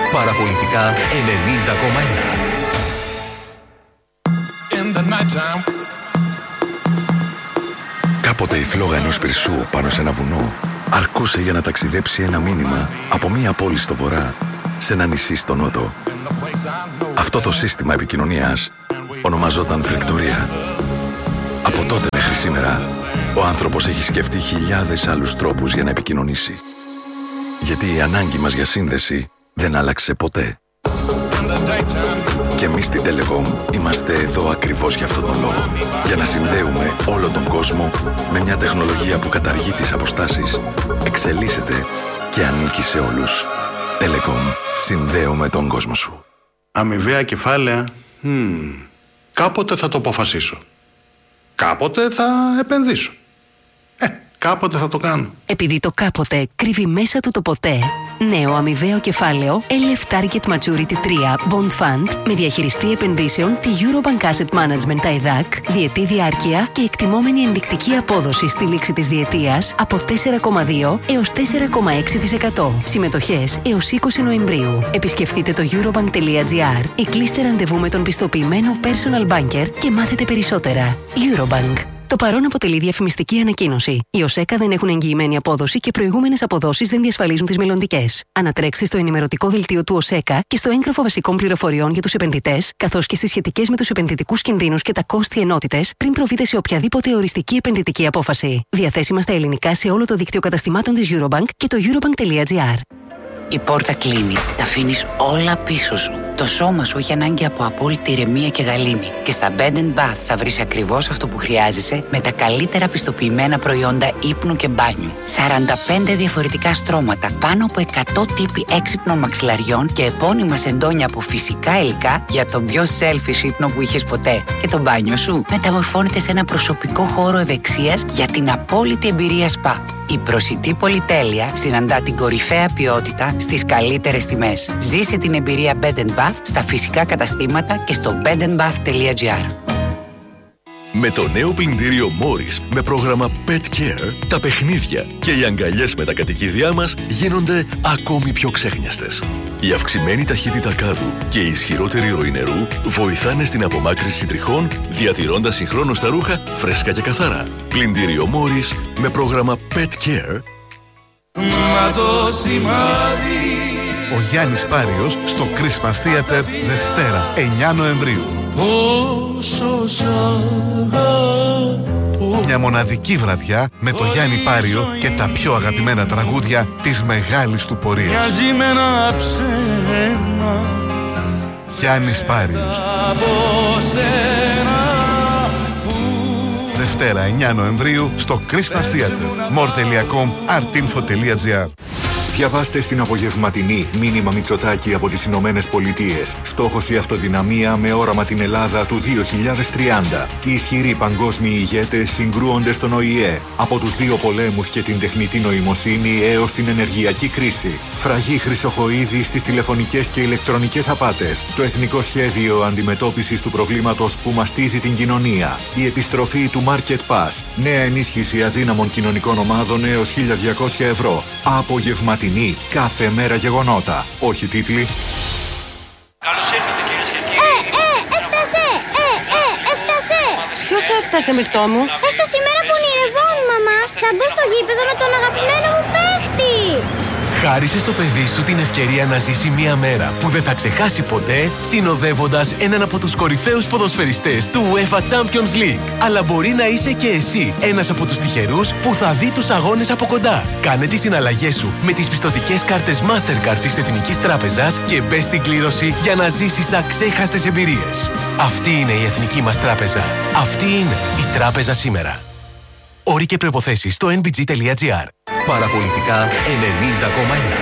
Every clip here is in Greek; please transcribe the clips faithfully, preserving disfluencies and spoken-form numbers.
Παραπολιτικά ενενήντα κόμμα ένα. Κάποτε η φλόγα ενός πυρσού πάνω σε ένα βουνό αρκούσε για να ταξιδέψει ένα μήνυμα από μία πόλη στο βορρά σε ένα νησί στο νότο. Αυτό το σύστημα επικοινωνίας ονομαζόταν φρεκτορία. Από τότε μέχρι σήμερα, ο άνθρωπος έχει σκεφτεί χιλιάδες άλλους τρόπους για να επικοινωνήσει. Γιατί η ανάγκη μας για σύνδεση δεν άλλαξε ποτέ. Και εμείς στην Telecom είμαστε εδώ ακριβώς για αυτόν τον λόγο. Για να συνδέουμε όλο τον κόσμο με μια τεχνολογία που καταργεί τις αποστάσεις, εξελίσσεται και ανήκει σε όλους. Telecom. Συνδέουμε τον κόσμο σου. Αμοιβαία κεφάλαια. Hmm. Κάποτε θα το αποφασίσω. Κάποτε θα επενδύσω. Ε, κάποτε θα το κάνω. Επειδή το κάποτε κρύβει μέσα του το ποτέ, νέο αμοιβαίο κεφάλαιο ελ εφ Target Maturity τρία Bond Fund με διαχειριστή επενδύσεων τη Eurobank Asset Management τα ΕΔΑΚ, διετή διάρκεια και εκτιμόμενη ενδεικτική απόδοση στη λήξη της διετίας από τέσσερα κόμμα δύο έως τέσσερα κόμμα έξι τοις εκατό. Συμμετοχές έως είκοσι Νοεμβρίου. Επισκεφτείτε το eurobank.gr ή κλείστε ραντεβού με τον πιστοποιημένο personal banker και μάθετε περισσότερα. Eurobank. Το παρόν αποτελεί διαφημιστική ανακοίνωση. Οι ΟΣΕΚΑ δεν έχουν εγγυημένη απόδοση και προηγούμενες αποδόσεις δεν διασφαλίζουν τις μελλοντικές. Ανατρέξτε στο ενημερωτικό δελτίο του ΟΣΕΚΑ και στο έγγραφο βασικών πληροφοριών για τους επενδυτές, καθώς και στις σχετικές με τους επενδυτικούς κινδύνους και τα κόστη ενότητες, πριν προβείτε σε οποιαδήποτε οριστική επενδυτική απόφαση. Διαθέσιμα στα ελληνικά σε όλο το δίκτυο καταστημάτων της Eurobank και το eurobank.gr. Η πόρτα κλείνει. Τα αφήνεις όλα πίσω σου. Το σώμα σου έχει ανάγκη από απόλυτη ηρεμία και γαλήνη. Και στα Bed and Bath θα βρεις ακριβώς αυτό που χρειάζεσαι με τα καλύτερα πιστοποιημένα προϊόντα ύπνου και μπάνιου. σαράντα πέντε διαφορετικά στρώματα, πάνω από εκατό τύποι έξυπνων μαξιλαριών και επώνυμα σεντόνια από φυσικά υλικά για τον πιο selfish ύπνο που είχες ποτέ. Και το μπάνιο σου μεταμορφώνεται σε ένα προσωπικό χώρο ευεξίας για την απόλυτη εμπειρία σπα. Η προσιτή πολυτέλεια συναντά την κορυφαία ποιότητα στις καλύτερες τιμές. Ζήσε την εμπειρία Bed and Bath στα φυσικά καταστήματα και στο bed and bath τελεία gr. Με το νέο πλυντήριο Morris με πρόγραμμα Pet Care, τα παιχνίδια και οι αγκαλιές με τα κατοικίδια μας γίνονται ακόμη πιο ξέχνιαστες. Η αυξημένη ταχύτητα κάδου και η ισχυρότερη ροή νερού βοηθάνε στην απομάκρυνση τριχών, διατηρώντας συγχρόνως τα ρούχα φρέσκα και καθαρά. Πλυντήριο Morris με πρόγραμμα Pet Care. Μα το σημάδι. Ο Γιάννης Πάριος στο Christmas Theater Δευτέρα εννιά Νοεμβρίου. Πόσο σ' αγαπώ. Μια μοναδική βραδιά με το Γιάννη Πάριο και τα πιο αγαπημένα τραγούδια της μεγάλης του πορείας. Μοιάζει με ένα ψέμα. Γιάννης Πάριος. Δευτέρα εννιά Νοεμβρίου στο Christmas Theater. more τελεία com, artinfo τελεία gr. Διαβάστε στην απογευματινή μήνυμα Μητσοτάκη από τις Ηνωμένες Πολιτείες. Στόχος η αυτοδυναμία με όραμα την Ελλάδα του δύο χιλιάδες τριάντα. Οι ισχυροί παγκόσμιοι ηγέτες συγκρούονται στον Ο Η Ε. Από τους δύο πολέμους και την τεχνητή νοημοσύνη έως την ενεργειακή κρίση. Φραγή Χρυσοχοΐδη στις τηλεφωνικές και ηλεκτρονικές απάτες. Το Εθνικό Σχέδιο Αντιμετώπισης του Προβλήματος που μαστίζει την κοινωνία. Η επιστροφή του Market Pass. Νέα ενίσχυση αδύναμων κοινωνικών ομάδων έως χίλια διακόσια ευρώ. Απογευματινή. Κάθε μέρα γεγονότα. Όχι τίτλοι. Καλώς ήρθατε κυρίες και κύριοι. Ε, ε, έφτασε! Ε, ε, έφτασε! Ποιος έφτασε, Μυρτώ μου? Έφτασε η μέρα που ονειρευόμουν, μαμά. Θα μπω στο γήπεδο με τον αγαπημένο μου παίχτη. Χάρισε στο παιδί σου την ευκαιρία να ζήσει μία μέρα που δεν θα ξεχάσει ποτέ, συνοδεύοντας έναν από τους κορυφαίους ποδοσφαιριστές του UEFA Champions League. Αλλά μπορεί να είσαι και εσύ ένας από τους τυχερούς που θα δει τους αγώνες από κοντά. Κάνε τις συναλλαγές σου με τις πιστωτικές κάρτες Mastercard της Εθνικής Τράπεζας και μπες στην κλήρωση για να ζήσεις αξέχαστες εμπειρίες. Αυτή είναι η Εθνική μας Τράπεζα. Αυτή είναι η Τράπεζα σήμερα. Όροι και προϋποθέσεις στο εν μπι τζι τελεία τζι άρ. Παραπολιτικά ενενήντα κόμμα ένα.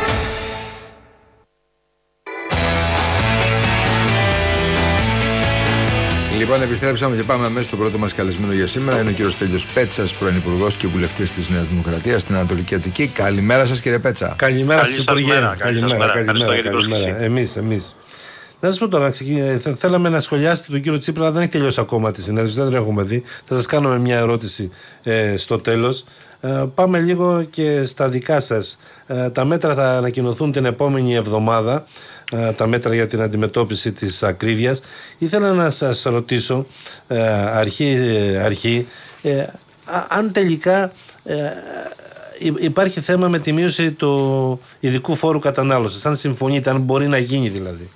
Λοιπόν, επιστρέψαμε και πάμε αμέσως στο πρώτο μας καλεσμένο για σήμερα. Είναι ο κύριος Στέλιος Πέτσας, πρώην Υπουργός και Βουλευτής της Νέας Δημοκρατίας στην Ανατολική Αττική. Καλημέρα σας, κύριε Πέτσα. Καλημέρα σας, Υπουργέ. Καλημέρα, καλημέρα, καλημέρα. Εμείς, εμείς. Να σας πω τώρα, θα θέλαμε να σχολιάσετε τον κύριο Τσίπρα, αλλά δεν έχει τελειώσει ακόμα τη συνέντευξη, δεν την έχουμε δει. Θα σας κάνουμε μια ερώτηση ε, στο τέλος. Ε, πάμε λίγο και στα δικά σας. Ε, τα μέτρα θα ανακοινωθούν την επόμενη εβδομάδα, ε, τα μέτρα για την αντιμετώπιση της ακρίβειας. Ήθελα να σας ρωτήσω, ε, αρχή, αρχή ε, αν τελικά ε, υπάρχει θέμα με τη μείωση του ειδικού φόρου κατανάλωσης, αν συμφωνείτε, αν μπορεί να γίνει δηλαδή.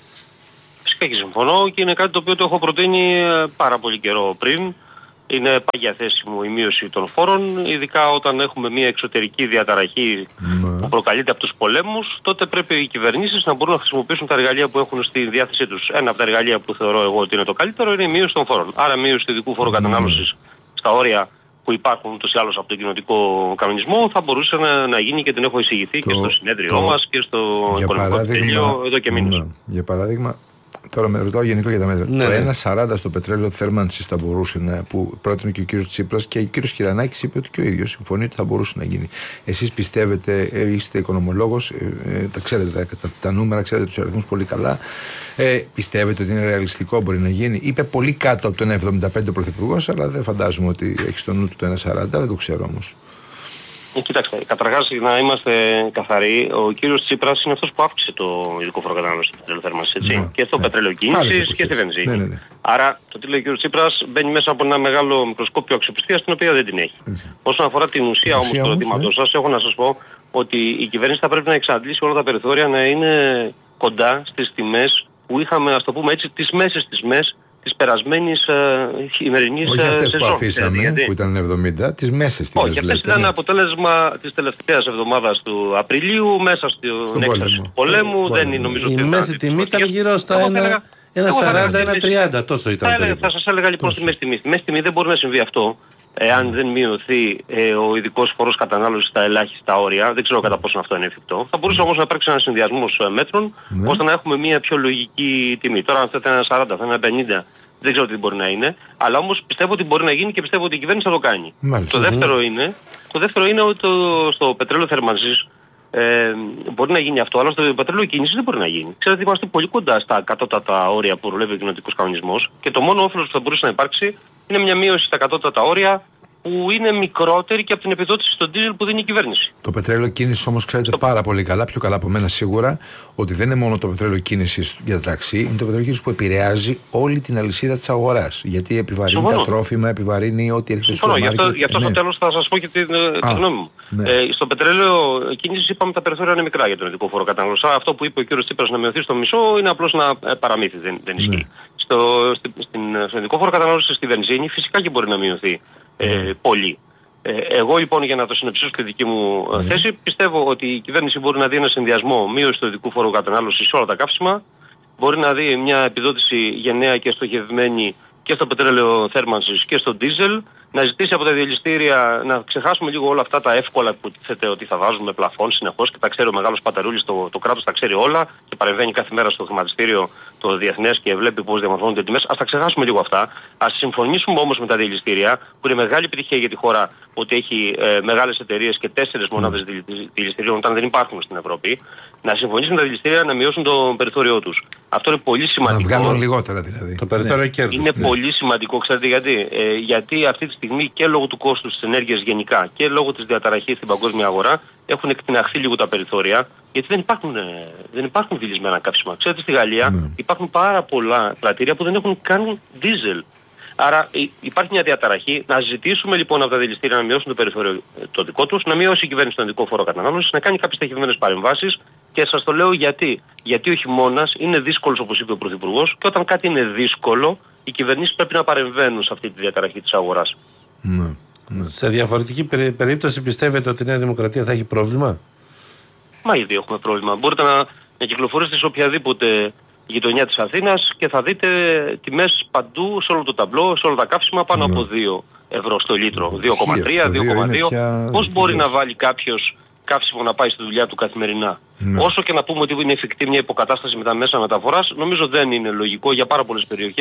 Φυσικά και συμφωνώ και είναι κάτι το οποίο το έχω προτείνει πάρα πολύ καιρό πριν. Είναι πάγια θέση μου η μείωση των φόρων, ειδικά όταν έχουμε μια εξωτερική διαταραχή mm. που προκαλείται από τους πολέμους, τότε πρέπει οι κυβερνήσεις να μπορούν να χρησιμοποιήσουν τα εργαλεία που έχουν στη διάθεσή τους. Ένα από τα εργαλεία που θεωρώ εγώ ότι είναι το καλύτερο είναι η μείωση των φόρων. Άρα μείωση του ειδικού φόρου mm. κατανάλωσης στα όρια που υπάρχουν ούτως ή άλλως από τον κοινοτικό κανονισμό θα μπορούσε να, να γίνει και την έχω εισηγηθεί το, και στο συνέδριό μας και στο οικονομικό επιτελείο εδώ και μήνες. Ναι, για παράδειγμα, τώρα με ρωτάω γενικό για τα μέτρα. Ναι, το ένα κόμμα σαράντα στο πετρέλαιο θέρμανσης θα μπορούσε να, που πρότεινε και ο κύριος Τσίπρας και ο κύριος Κυρανάκης είπε ότι και ο ίδιος συμφωνεί ότι θα μπορούσε να γίνει. Εσείς πιστεύετε, είστε οικονομολόγος, ε, τα ξέρετε τα, τα, τα νούμερα, ξέρετε τους αριθμούς πολύ καλά. Ε, πιστεύετε ότι είναι ρεαλιστικό, μπορεί να γίνει? Είπε πολύ κάτω από το ένα κόμμα εβδομήντα πέντε ο Πρωθυπουργός, αλλά δεν φαντάζομαι ότι έχει στο νου του το ένα κόμμα σαράντα, δεν το ξέρω όμως. Ε, κοιτάξτε, καταρχάς να είμαστε καθαροί, ο κύριος Τσίπρας είναι αυτός που αύξησε το ειδικό φόρο κατανάλωσης του πετρελαίου θέρμανσης, έτσι, ναι, και στο ναι. πετρέλαιο κίνησης και στη βενζίνη. Ναι, ναι, ναι. Άρα το τι λέει ο κύριος Τσίπρας μπαίνει μέσα από ένα μεγάλο μικροσκόπιο αξιοπιστίας, την οποία δεν την έχει. Mm. Όσον αφορά την ουσία όμως του ερωτήματος σας, έχω να σας πω ότι η κυβέρνηση θα πρέπει να εξαντλήσει όλα τα περιθώρια να είναι κοντά στις τιμές που είχαμε, ας το πούμε έτσι, τις μέσες τις μες της περασμένης ε, ημερινής σεζόν. Όχι αυτές που αφήσαμε, γιατί... που ήταν εβδομήντα, τις μέσες τιμές. Όχι, αυτές ήταν ναι. αποτέλεσμα της τελευταίας εβδομάδας του Απριλίου, μέσα στην έκσταση του πολέμου. Δεν είναι, νομίζω, η μέση τιμή ήταν γύρω στα ένα σαράντα ένα τριάντα, τόσο ήταν. Θα, έλεγα, θα σας έλεγα λοιπόν στη μέση τιμή. Στη μέση τιμή δεν μπορεί να συμβεί αυτό εάν δεν μειωθεί ε, ο ειδικός φόρος κατανάλωσης στα ελάχιστα όρια. Δεν ξέρω κατά πόσο αυτό είναι εφικτό. Θα μπορούσε όμως να υπάρξει ένας συνδυασμός μέτρων ναι. ώστε να έχουμε μια πιο λογική τιμή. Τώρα αν θα ήταν ένα σαράντα, θα είναι ένα πενήντα, δεν ξέρω τι μπορεί να είναι. Αλλά όμως πιστεύω ότι μπορεί να γίνει και πιστεύω ότι η κυβέρνηση θα το κάνει. Μάλιστα. Το δεύτερο είναι, το δεύτερο είναι ότι το, στο πετρέλαιο θέρμανσης Ε, μπορεί να γίνει αυτό, αλλά στο πετρέλαιο κίνησης δεν μπορεί να γίνει. Ξέρετε, είμαστε πολύ κοντά στα κατώτατα όρια που προβλέπει ο κοινοτικός κανονισμός και το μόνο όφελος που θα μπορούσε να υπάρξει είναι μια μείωση στα κατώτατα όρια που είναι μικρότερη και από την επιδότηση στον ντίζελ που δίνει η κυβέρνηση. Το πετρέλαιο κίνησης όμως ξέρετε στο... πάρα πολύ καλά, πιο καλά από μένα σίγουρα, ότι δεν είναι μόνο το πετρέλαιο κίνησης για τα ταξί, είναι το πετρέλαιο κίνησης που επηρεάζει όλη την αλυσίδα της αγοράς. Γιατί επιβαρύνει Συμφωνώ. τα τρόφιμα, επιβαρύνει ό,τι έρχεται στο μάρκετ. Γι' αυτό, γι αυτό ναι. στο τέλος θα σας πω και την, Α, τη γνώμη μου. Ναι. Ε, στο πετρέλαιο κίνησης είπαμε τα περιθώρια είναι μικρά για τον ειδικό φόρο κατανάλωση. Αυτό που είπε ο κ. Τσίπρας να μειωθεί στο μισό είναι απλώς ένα παραμύθι, δεν, δεν ισχύει. Ναι. Στο, στην, στην, στον ειδικό φόρο κατανάλωση στη βενζίνη φυσικά και μπορεί να μειωθεί ε, mm. πολύ. Ε, εγώ λοιπόν για να το συνοψίσω στη δική μου mm. θέση πιστεύω ότι η κυβέρνηση μπορεί να δει ένα συνδυασμό μείωση του ειδικού φόρου κατανάλωσης σε όλα τα καύσιμα, μπορεί να δει μια επιδότηση γενναία και στοχευμένη και στο πετρέλαιο θέρμανσης και στο ντίζελ, να ζητήσει από τα διελιστήρια να ξεχάσουμε λίγο όλα αυτά τα εύκολα που τίθεται ότι θα βάζουμε πλαφόν συνεχώς και τα ξέρει ο μεγάλος πατερούλης, το, το κράτος τα ξέρει όλα και παρεμβαίνει κάθε μέρα στο χρηματιστήριο το διεθνές και βλέπει πώς διαμορφώνονται οι τιμές. Ας τα ξεχάσουμε λίγο αυτά. Ας συμφωνήσουμε όμως με τα διελιστήρια, που είναι μεγάλη επιτυχία για τη χώρα ότι έχει ε, μεγάλες εταιρείες και τέσσερις μονάδες διελιστηρίων όταν δεν υπάρχουν στην Ευρώπη. Να συμφωνήσουμε με τα διελιστήρια να μειώσουν το περιθώριό τους. Αυτό είναι πολύ σημαντικό. Να βγάλουν λιγότερα δηλαδή. Το περιθώριο κέρδους. Είναι ναι. πολύ σημαντικό, ξέρετε γιατί. Ε, γιατί αυτή τη στιγμή και λόγω του κόστους της ενέργειας γενικά και λόγω της διαταραχής στην παγκόσμια αγορά έχουν εκτιναχθεί λίγο τα περιθώρια, γιατί δεν υπάρχουν, ε, δεν υπάρχουν δηλισμένα καύσιμα. Ξέρετε, στη Γαλλία ναι. υπάρχουν πάρα πολλά πρατήρια που δεν έχουν καν δίζελ. Άρα υπάρχει μια διαταραχή. Να ζητήσουμε λοιπόν από τα δηληστήρια να μειώσουν το περιθώριο το δικό τους, να μειώσει η κυβέρνηση τον ειδικό φόρο κατανάλωσης, να κάνει κάποιες στοχευμένες παρεμβάσεις. Και σας το λέω γιατί. Γιατί ο χειμώνας είναι δύσκολος, όπως είπε ο Πρωθυπουργός, και όταν κάτι είναι δύσκολο, οι κυβερνήσεις πρέπει να παρεμβαίνουν σε αυτή τη διαταραχή της αγοράς. Ναι. Ναι. Σε διαφορετική περί... περίπτωση πιστεύετε ότι η Νέα Δημοκρατία θα έχει πρόβλημα? Μα ήδη έχουμε πρόβλημα. Μπορείτε να, να κυκλοφορήσετε σε οποιαδήποτε γειτονιά της Αθήνας και θα δείτε τιμές παντού σε όλο το ταμπλό, σε όλα τα καύσιμα πάνω ναι. από δύο ευρώ στο λίτρο. δύο κόμμα τρία, δύο κόμμα δύο. Πια... Πώς μπορεί να βάλει κάποιος καύσιμο να πάει στη δουλειά του καθημερινά? Ναι. Όσο και να πούμε ότι είναι εφικτή μια υποκατάσταση με τα μέσα μεταφοράς, νομίζω δεν είναι λογικό για πάρα πολλές περιοχές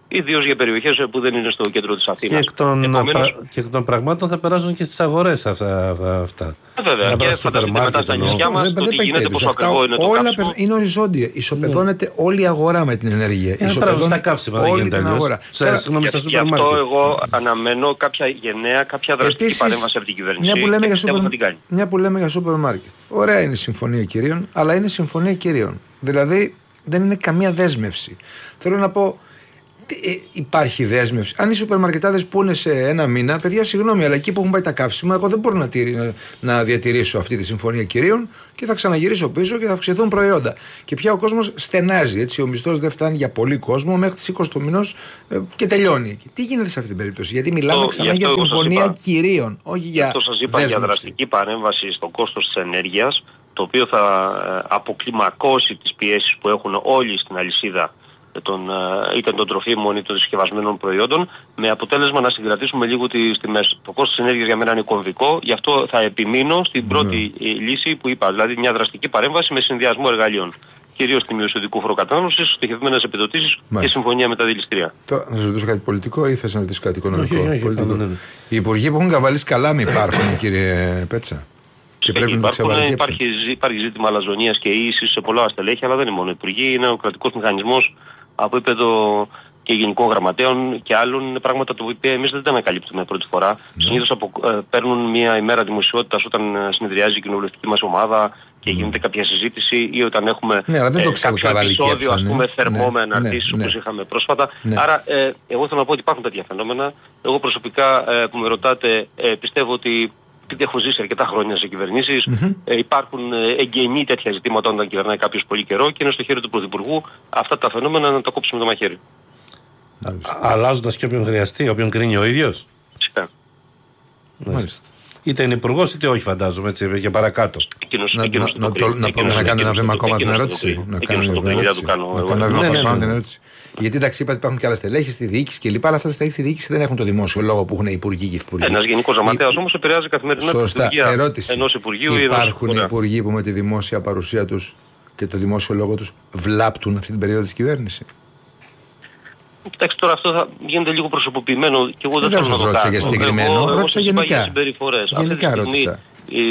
ιδίως για περιοχές που δεν είναι στο κέντρο της Αθήνας. Και εκ των, Επομένως, πρα... και εκ των πραγμάτων θα περάσουν και στις αγορές αυτά. αυτά. Βέβαια, και φανταστείτε μετά στα νησιά μας το τι γίνεται, πόσο ακριβό είναι το όλα καύσιμο. Είναι οριζόντια. Ισοπεδώνεται ναι. όλη η αγορά με την ενέργεια. Ε, Ισοπεδώνεται στα καύσιμα δεν γίνεται αλλιώς. Γι' αυτό εγώ αναμένω κάποια γενναία, κάποια δραστική Επίσης, παρέμβαση από την κυβέρνηση. Μια που, λέμε για σούπερ... μια που λέμε για σούπερ μάρκετ. Ωραία είναι η συμφωνία κυρίων, αλλά είναι συμφωνία κυρίων. Δηλαδή δεν είναι καμία δέσμευση. Θέλω να πω, ε, υπάρχει δέσμευση. Αν οι σούπερ μαρκετάδες πούνε σε ένα μήνα, παιδιά, συγγνώμη, αλλά εκεί που έχουν πάει τα καύσιμα, εγώ δεν μπορώ να, τηρεί, να, να διατηρήσω αυτή τη συμφωνία κυρίων και θα ξαναγυρίσω πίσω και θα αυξηθούν προϊόντα. Και πια ο κόσμος στενάζει. Έτσι, ο μισθός δεν φτάνει για πολύ κόσμο μέχρι τις είκοσι του μηνός ε, και τελειώνει εκεί. Τι γίνεται σε αυτή την περίπτωση, γιατί μιλάμε το, ξανά για συμφωνία είπα, κυρίων, όχι για. Αυτό σας είπα δέσμευση. Για δραστική παρέμβαση στο κόστος της ενέργειας, το οποίο θα αποκλιμακώσει τις πιέσεις που έχουν όλοι στην αλυσίδα των, είτε των τροφίμων είτε των συσκευασμένων προϊόντων, με αποτέλεσμα να συγκρατήσουμε λίγο τις τιμές. Το κόστος της ενέργειας για μένα είναι κομβικό, γι' αυτό θα επιμείνω στην πρώτη mm. λύση που είπα, δηλαδή μια δραστική παρέμβαση με συνδυασμό εργαλείων. Κυρίως τη μείωση οδικού φοροκατανάλωσης, στοχευμένες επιδοτήσεις και συμφωνία με τα δηληστήρια. Τώρα, να σας ρωτήσω κάτι πολιτικό ή θες να ρωτήσω κάτι οικονομικό? Όχι, όχι, πολιτικό. Ναι, ναι. Οι υπουργοί που έχουν καβαλήσει καλά με υπάρχουν, κύριε Πέτσα. Και πρέπει υπάρχουν, να υπάρχει, υπάρχει ζήτημα αλαζονίας και ίσης σε πολλά στελέχη, αλλά δεν είναι μόνο υπουργοί. Είναι ο κρατικός μηχανισμός από επίπεδο και γενικών γραμματέων και άλλων. Είναι πράγματα τα οποία εμείς δεν τα ανακαλύπτουμε πρώτη φορά. Mm. Συνήθως απο, ε, παίρνουν μια ημέρα δημοσιότητας όταν συνεδριάζει η κοινοβουλευτική μας ομάδα και mm. γίνεται κάποια συζήτηση ή όταν έχουμε ναι, αλλά δεν το ε, κάποιο επεισόδιο ας πούμε, θερμό ναι, με αναρτήσεις ναι, όπως ναι. είχαμε πρόσφατα. Ναι. Άρα ε, εγώ θέλω να πω ότι υπάρχουν τέτοια φαινόμενα. Εγώ προσωπικά ε, που με ρωτάτε ε, πιστεύω ότι επειδή έχω ζήσει αρκετά χρόνια σε κυβερνήσεις, mm-hmm. ε, υπάρχουν ε, εγγενή τέτοια ζητήματα όταν κυβερνάει κάποιος πολύ καιρό και είναι στο χέρι του Πρωθυπουργού αυτά τα φαινόμενα να τα κόψουμε το μαχαίρι. Αλλάζοντας και όποιον χρειαστεί, όποιον κρίνει ο ίδιος. Φυσικά. Είτε είναι υπουργός είτε όχι, φαντάζομαι, έτσι και παρακάτω. Εκείνος, να, εκείνος να, το, να, να, να κάνει ένα βήμα ακόμα την ερώτηση. Να κάνει ένα βήμα ακόμα την ερώτηση. Γιατί εντάξει, είπατε υπάρχουν και άλλα στελέχη στη διοίκηση κλπ. Αλλά αυτά τα στελέχη στη διοίκηση δεν έχουν το δημόσιο λόγο που έχουν οι υπουργοί και οι υφυπουργοί. Ένας γενικός γραμματέας όμως επηρεάζει καθημερινά τη λειτουργία ενός υπουργείου ή ενός. Υπάρχουν υπουργοί που με τη δημόσια παρουσία τους και το δημόσιο λόγο τους βλάπτουν αυτή την περίοδο της κυβέρνησης? Κοιτάξτε, τώρα αυτό θα γίνεται λίγο προσωποποιημένο και εγώ δεν, δεν θέλω να το κάνω. Δεν για συγκεκριμένο, ρώτησα γενικά. Γενικά ρώτησα.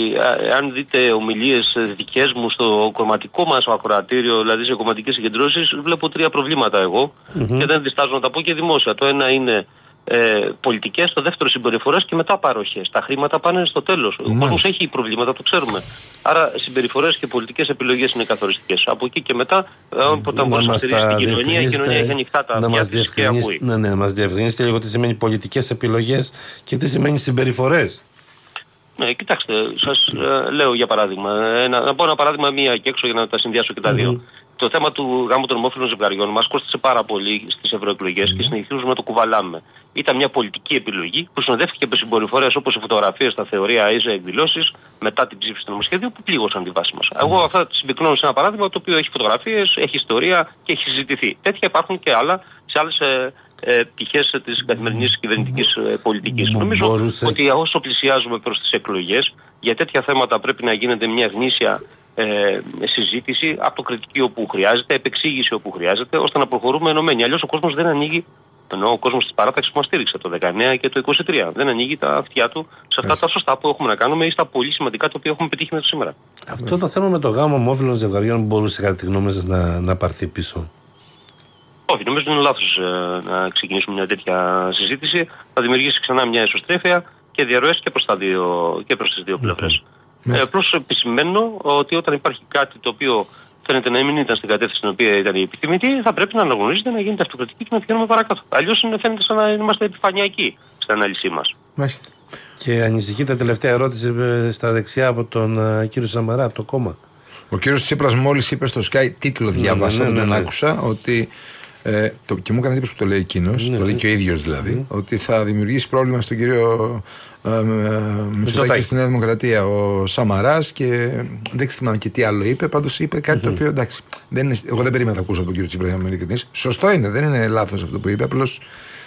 Ε, αν δείτε ομιλίες δικές μου στο κομματικό μας ακροατήριο, δηλαδή σε κομματικές συγκεντρώσεις, βλέπω τρία προβλήματα εγώ mm-hmm. και δεν διστάζω να τα πω και δημόσια. Το ένα είναι ε, πολιτικές, το δεύτερο συμπεριφορές και μετά παροχές. Τα χρήματα πάνε στο τέλος. Mm-hmm. Ο κόσμος έχει προβλήματα, το ξέρουμε. Άρα συμπεριφορές και πολιτικές επιλογές είναι καθοριστικές. Από εκεί και μετά, όταν μπορεί να στηρίζει την κοινωνία, η κοινωνία έχει ανοιχτά τα αυτιά της και ακούει. Ναι, ναι, μας διευκρινίσετε λίγο τι σημαίνει πολιτικές επιλογές και τι σημαίνει συμπεριφορές. Ναι, κοιτάξτε, σας ε, λέω για παράδειγμα, ένα, να πω ένα παράδειγμα μία και έξω για να τα συνδυάσω και τα δύο. Mm-hmm. Το θέμα του γάμου των ομόφυλων ζευγαριών μας κόστησε πάρα πολύ στις ευρωεκλογές mm-hmm. και συνεχίζουμε να το κουβαλάμε. Ήταν μια πολιτική επιλογή που συνοδεύτηκε από συμπεριφορές όπως οι φωτογραφίες στα θεωρία ή σε εκδηλώσεις μετά την ψήφιση του νομοσχεδίου που πλήγωσαν τη βάση μας. Mm-hmm. Εγώ αυτά συμπυκνώνω σε ένα παράδειγμα το οποίο έχει φωτογραφίες, έχει ιστορία και έχει συζητηθεί. Τέτοια υπάρχουν και άλλα σε άλλες ε, ε, πτυχές της καθημερινής κυβερνητικής ε, πολιτικής. Mm-hmm. Νομίζω Μπορούσε... ότι όσο πλησιάζουμε προς τις εκλογές, για τέτοια θέματα πρέπει να γίνεται μια γνήσια Ε, συζήτηση, αυτοκριτική όπου χρειάζεται, επεξήγηση όπου χρειάζεται, ώστε να προχωρούμε ενωμένοι. Αλλιώς ο κόσμος δεν ανοίγει, ενώ ο κόσμος της παράταξης που μας στήριξε το δεκαεννιά και το είκοσι τρία, δεν ανοίγει τα αυτιά του σε αυτά Έσαι. τα σωστά που έχουμε να κάνουμε ή στα πολύ σημαντικά τα οποία έχουμε πετύχει μέχρι σήμερα. Αυτό yeah. το θέμα με το γάμο ομόφυλων ζευγαριών μπορούσε κατά τη γνώμη σας να, να πάρθει πίσω? Όχι, νομίζω ότι είναι λάθος ε, να ξεκινήσουμε μια τέτοια συζήτηση. Θα δημιουργήσει ξανά μια εσωστρέφεια και διαρροές και προς, τα δύο, και προς τις δύο πλευρές. Mm-hmm. Ε, Απλώς επισημαίνω ότι όταν υπάρχει κάτι το οποίο φαίνεται να μην ήταν στην κατεύθυνση στην οποία ήταν η επιθυμητή, θα πρέπει να αναγνωρίζεται, να γίνεται αυτοκριτική και να πηγαίνουμε παρακάτω. Αλλιώς φαίνεται σαν να είμαστε επιφανειακοί στην ανάλυση μας. Μάλιστα. Και ανησυχείτε, τελευταία ερώτηση στα δεξιά από τον uh, κύριο Σαμαρά, από το κόμμα. Ο κύριος Τσίπρας μόλις είπε στο Sky, τίτλο διάβασα, ναι, ναι, ναι, δεν τον άκουσα, ότι. Ε, το, και μου έκανε εντύπωση που το λέει εκείνος, ναι, το λέει και ο ίδιος δηλαδή, mm. ότι θα δημιουργήσει πρόβλημα στον κύριο ε, ε, Μητσοτάκη στη Νέα Δημοκρατία ο Σαμαράς και δεν θυμάμαι και τι άλλο είπε. Πάντως είπε κάτι mm-hmm. το οποίο εντάξει, δεν είναι, εγώ δεν περίμενα να ακούσω από τον κύριο Τσίπρα, για να είμαι ειλικρινής. Σωστό είναι, δεν είναι λάθος αυτό που είπε. Απλώς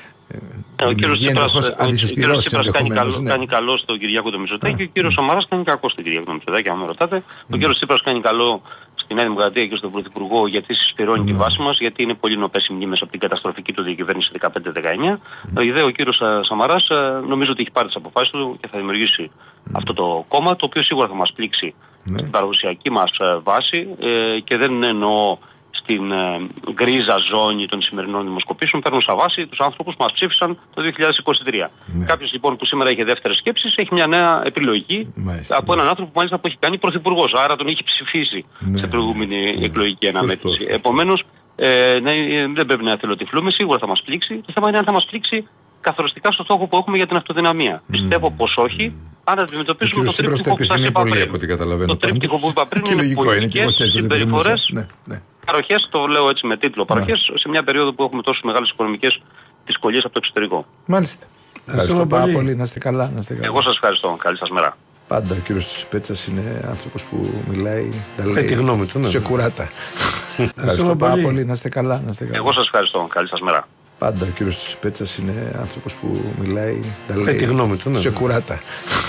ε, ο κύριος Τσίπρας κάνει, καλό, ναι. κάνει καλό στον Κυριάκο τον Μητσοτάκη και ο κύριος Σαμαράς κάνει κακό στον Κυριάκο τον Μητσοτάκη, αν με ρωτάτε. Ο κύριος Τσίπρας κάνει καλό στη Νέα Δημοκρατία και στον Πρωθυπουργό γιατί συσπηρώνει τη βάση μας, γιατί είναι πολύ νοπές οι μνήμες από την καταστροφική του διακυβέρνηση δεκαπέντε δεκαεννιά. Η ΔΕ, ο κύριος Σαμαράς, νομίζω ότι έχει πάρει τις αποφάσεις του και θα δημιουργήσει αυτό το κόμμα, το οποίο σίγουρα θα μας πλήξει στην παραδοσιακή μας βάση ε, και δεν εννοώ στην ε, γκρίζα ζώνη των σημερινών δημοσκοπήσεων, παίρνουν σαν βάση τους άνθρωπους που μας ψήφισαν το δύο χιλιάδες είκοσι τρία. Ναι. Κάποιος λοιπόν που σήμερα έχει δεύτερες σκέψεις έχει μια νέα επιλογή μάλιστα, από έναν άνθρωπο που μάλιστα που έχει κάνει πρωθυπουργός, άρα τον έχει ψηφίσει ναι, σε προηγούμενη ναι, εκλογική αναμέτρηση. Επομένως, ε, ναι, δεν πρέπει να εθελοτυφλούμε, σίγουρα θα μας πλήξει. Το θέμα είναι αν θα μας πλήξει καθοριστικά στο στόχο που έχουμε για την αυτοδυναμία. Mm. Πιστεύω πως όχι, αν αντιμετωπίσουμε το τρίπτυχο που σας είπα πριν. Το τρίπτυχο που είπα πριν είναι πολιτικές συμπεριφορές. Παροχές, το λέω έτσι με τίτλο, παροχές σε μια περίοδο που έχουμε τόσες μεγάλες οικονομικές δυσκολίες από το εξωτερικό. Μάλιστα. Ευχαριστώ πάρα πολύ. Να είστε καλά, να είστε καλά. Εγώ σας ευχαριστώ. Καλή σας μέρα. Πάντα ο κύριος Πέτσας είναι άνθρωπος που μιλάει, τα λέει τη γνώμη του, ναι. σε κουράτα. Ευχαριστώ πάρα πολύ. Να είστε καλά, να είστε καλά. Εγώ σας ευχαριστώ. Καλή σας μέρα. Πάντα ο κύριος Πέτσας είναι άνθρωπος που μιλάει, τα λέει τη γνώμη του, ναι. σε κουράτα.